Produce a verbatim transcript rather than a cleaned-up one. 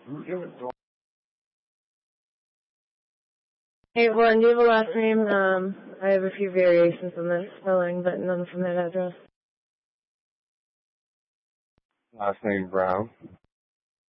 Hey, Glenn, do you have a last name? Um, I have a few variations on the spelling, but none from that address. Last name Brown.